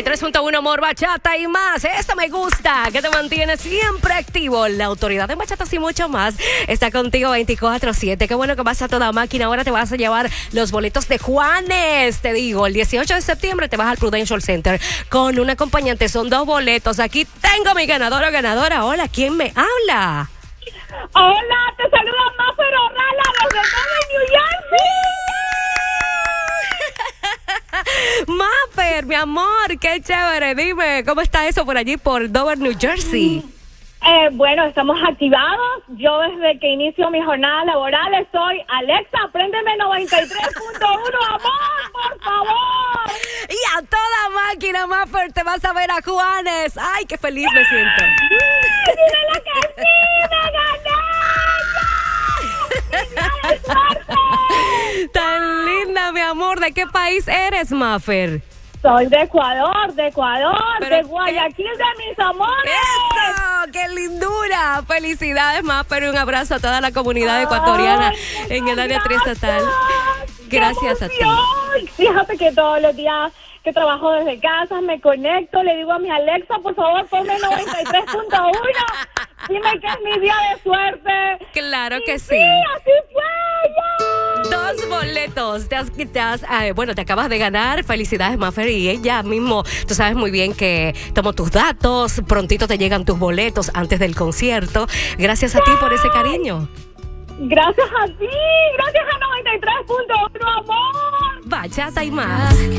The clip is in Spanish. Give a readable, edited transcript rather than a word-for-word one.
93.1 Amor, Bachata y más. Esto me gusta, que te mantiene siempre activo. La autoridad de bachatas y mucho más está contigo 24/7. Qué bueno que vas a toda máquina. Ahora te vas a llevar los boletos de Juanes. Te digo, el 18 de septiembre te vas al Prudential Center con un acompañante. Son 2 boletos. Aquí tengo mi ganadora o ganadora. Hola, ¿quién me habla? Hola, te saluda Maffer Orrala desde New Jersey. Maffer, mi amor, qué chévere. Dime, ¿cómo está eso por allí, por Dover, New Jersey? Bueno, estamos activados. Yo desde que inicio mi jornada laboral estoy... Alexa, préndeme 93.1, amor, por favor. Y a toda máquina, Maffer, te vas a ver a Juanes. Ay, qué feliz me siento. ¡Dímelo que sí! ¡Me gané! Tan linda, mi amor. ¿De qué país eres, Maffer? Soy de Ecuador, de Pero Guayaquil, de mis amores. ¡Eso! ¡Qué lindura! Felicidades, Maffer, y un abrazo a toda la comunidad ecuatoriana en el área triestatal. Gracias a ti. Fíjate que todos los días que trabajo desde casa me conecto, le digo a mi Alexa, por favor, ponme 93.1. Dime que es mi día de suerte. Claro que sí. Sí, así fue. 2 boletos. Te acabas de ganar. Felicidades, Maffer. Y ella mismo, tú sabes muy bien que tomo tus datos. Prontito te llegan tus boletos antes del concierto. Gracias a ti por ese cariño. Gracias a ti. Gracias a 93.1, amor. Bachata y más.